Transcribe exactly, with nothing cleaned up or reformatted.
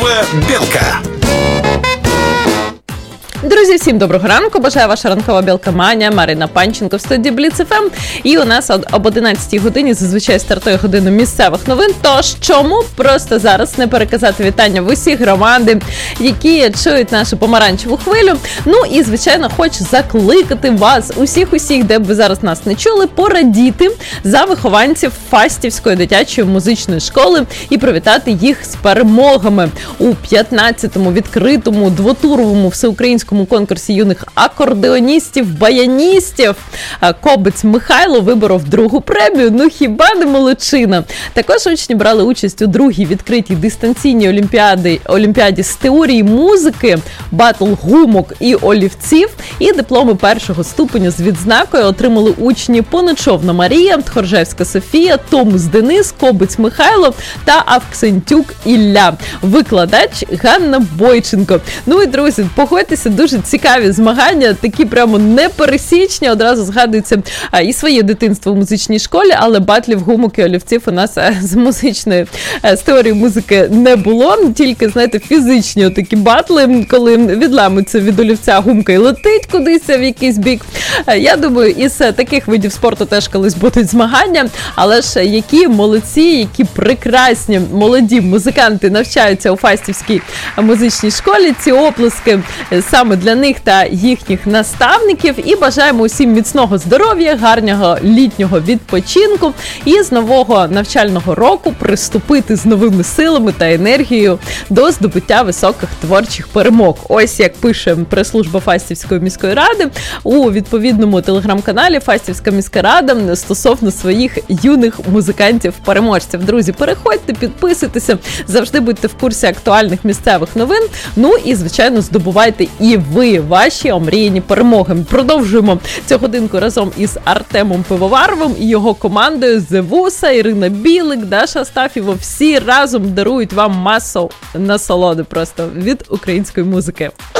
Ранкова білка. Друзі, всім доброго ранку. Бажаю ваша ранкова білка Маня, Марина Панченко в студії Бліц еф ем. І у нас об одинадцятій годині зазвичай стартує година місцевих новин. Тож чому просто зараз не переказати вітання в усі громади, які чують нашу помаранчеву хвилю. Ну і, звичайно, хочу закликати вас, усіх-усіх, де б ви зараз нас не чули, порадіти за вихованців Фастівської дитячої музичної школи і привітати їх з перемогами у п'ятнадцятому відкритому двотуровому всеукраїнському конкурсі юних акордеоністів, баяністів. Кобець Михайло виборов другу премію. Ну хіба не молодчина? Також учні брали участь у другій відкритій дистанційній олімпіаді, олімпіаді з теорії музики, батл гумок і олівців. І дипломи першого ступеню з відзнакою отримали учні Поночовна Марія, Тхоржевська Софія, Томус Денис, Кобець Михайло та Авксентюк Ілля. Викладач Ганна Бойченко. Ну і, друзі, погодьтеся, дуже цікаві змагання, такі прямо непересічні. Одразу згадується а, і своє дитинство в музичній школі, але батлів гумок і олівців у нас а, з музичної а, з теорії музики не було. Тільки, знаєте, фізичні такі батли, коли відламується від олівця гумка і летить кудись в якийсь бік. А, я думаю, із таких видів спорту теж колись будуть змагання, але ж які молодці, які прекрасні молоді музиканти навчаються у Фастівській музичній школі. Ці оплески саме для них та їхніх наставників. І бажаємо усім міцного здоров'я, гарного літнього відпочинку і з нового навчального року приступити з новими силами та енергією до здобуття високих творчих перемог. Ось як пише прес-служба Фастівської міської ради у відповідному телеграм-каналі Фастівська міська рада стосовно своїх юних музикантів-переможців. Друзі, переходьте, підписуйтеся, завжди будьте в курсі актуальних місцевих новин. Ну і, звичайно, здобувайте і ви ваші омріяні перемоги. Продовжуємо цю годинку разом із Артемом Пивоваровим і його командою Зевуса, Ірина Білик, Даша Астафєва. Всі разом дарують вам масу насолоди просто від української музики.